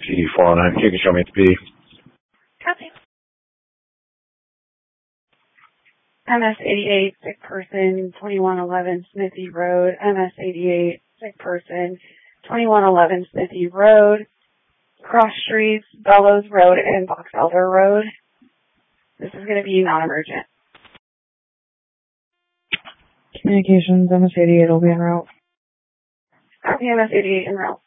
P409. You can show me at the P. Copy. MS-88, sick person, 2111 Smithy Road. MS-88, sick person, 2111 Smithy Road. Cross streets, Bellows Road and Box Elder Road. This is going to be non-emergent. Communications, MS-88 will be en route. Copy, MS-88 en route.